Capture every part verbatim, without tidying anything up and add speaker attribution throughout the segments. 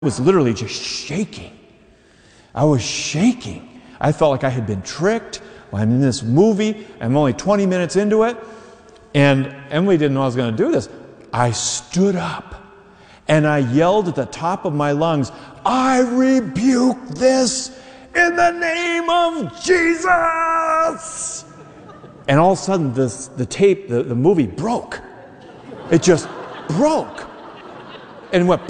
Speaker 1: was literally just shaking. I was shaking. I felt like I had been tricked. I'm in this movie. I'm only twenty minutes into it. And Emily didn't know I was going to do this. I stood up and I yelled at the top of my lungs, I rebuke this in the name of Jesus. And all of a sudden, this, the tape, the, the movie broke. It just broke. And went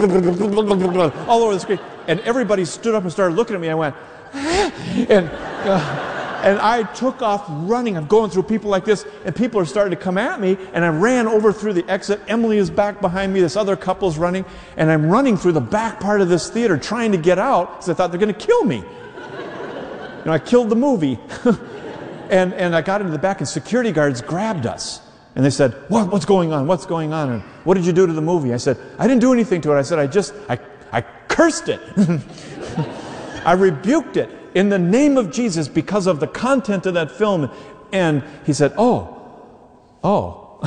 Speaker 1: all over the screen. And everybody stood up and started looking at me. I went, and, uh, and I took off running. I'm going through people like this, and people are starting to come at me. And I ran over through the exit. Emily is back behind me. This other couple's running. And I'm running through the back part of this theater trying to get out because I thought they're going to kill me. You know, I killed the movie. and, and I got into the back, and security guards grabbed us. And they said, what, what's going on? What's going on? And what did you do to the movie? I said, I didn't do anything to it. I said, I just, I, I cursed it. I rebuked it in the name of Jesus because of the content of that film. And he said, oh, oh.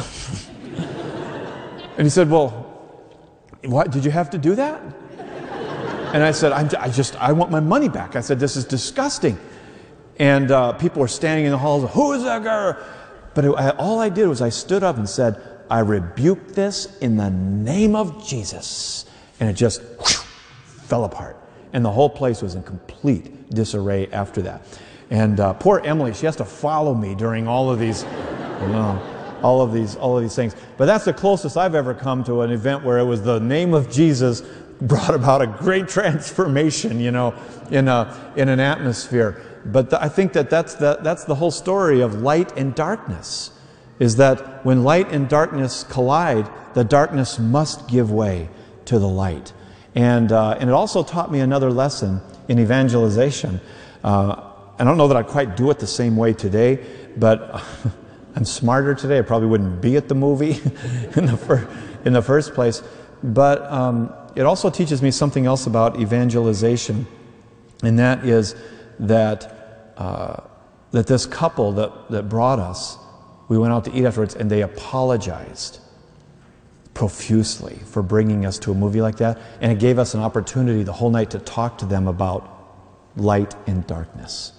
Speaker 1: And he said, well, what, did you have to do that? And I said, I, I just, I want my money back. I said, this is disgusting. And uh, people were standing in the halls, who is that girl? But it, I, all I did was I stood up and said, I rebuke this in the name of Jesus. And it just whoosh, fell apart. And the whole place was in complete disarray after that. And uh, poor Emily, she has to follow me during all of these, you know, all of these, all of these things. But that's the closest I've ever come to an event where it was the name of Jesus brought about a great transformation, you know, in a in an atmosphere. But th- I think that that's the, that's the whole story of light and darkness, is that when light and darkness collide, the darkness must give way to the light. And, uh, and it also taught me another lesson in evangelization. Uh, I don't know that I quite do it the same way today, but I'm smarter today. I probably wouldn't be at the movie in, the fir- in the first place. But um, it also teaches me something else about evangelization, and that is that uh, that this couple that, that brought us, we went out to eat afterwards, and they apologized profusely for bringing us to a movie like that, and it gave us an opportunity the whole night to talk to them about light and darkness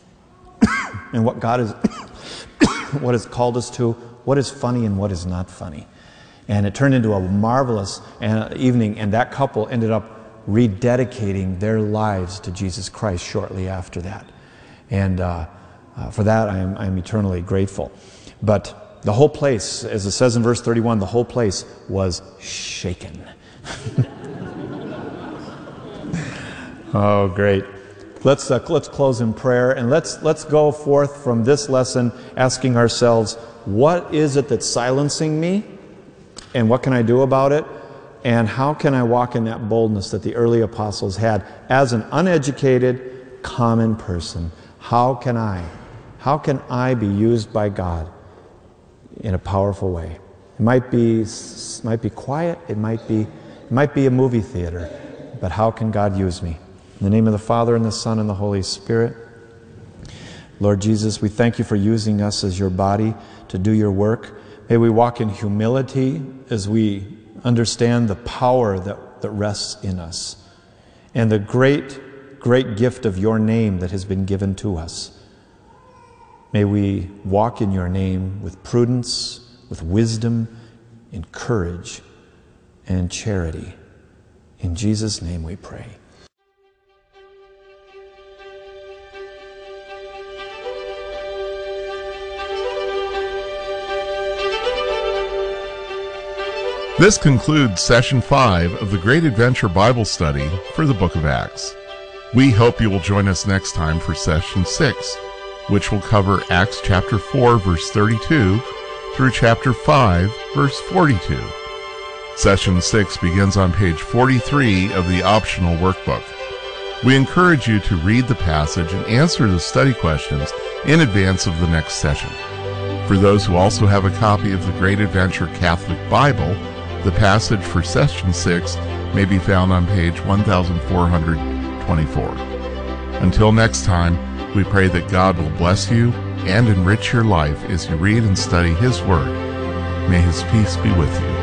Speaker 1: and what God is what has called us to, what is funny and what is not funny. And it turned into a marvelous evening, and that couple ended up rededicating their lives to Jesus Christ shortly after that. And uh, uh, for that, I am, I am eternally grateful. But the whole place, as it says in verse thirty-one, the whole place was shaken. Oh, great. Let's, uh, let's close in prayer, and let's, let's go forth from this lesson asking ourselves, what is it that's silencing me? And what can I do about it? And how can I walk in that boldness that the early apostles had as an uneducated, common person? How can I, how can I be used by God in a powerful way? It might be, it might be quiet, it might be, it might be a movie theater, but how can God use me? In the name of the Father, and the Son, and the Holy Spirit. Lord Jesus, we thank you for using us as your body to do your work. May we walk in humility as we understand the power that, that rests in us and the great, great gift of your name that has been given to us. May we walk in your name with prudence, with wisdom, in courage, and charity. In Jesus' name we pray.
Speaker 2: This concludes Session five of the Great Adventure Bible Study for the Book of Acts. We hope you will join us next time for Session six, which will cover Acts chapter four, verse thirty-two, through chapter five, verse forty-two. Session six begins on page forty-three of the optional workbook. We encourage you to read the passage and answer the study questions in advance of the next session. For those who also have a copy of the Great Adventure Catholic Bible, the passage for Session six may be found on page one thousand four hundred twenty-four. Until next time, we pray that God will bless you and enrich your life as you read and study His Word. May His peace be with you.